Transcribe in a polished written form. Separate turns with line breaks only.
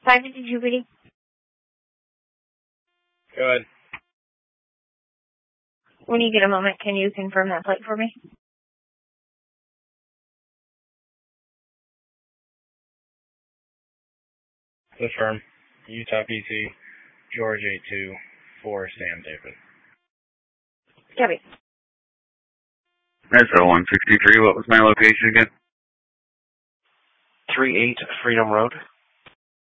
552 PD.
Go ahead.
When you get a moment, can you confirm that plate for me?
Confirm. Utah PC, George 82, for Sam David.
Copy.
That's 0163. What was my location again?
38 Freedom Road.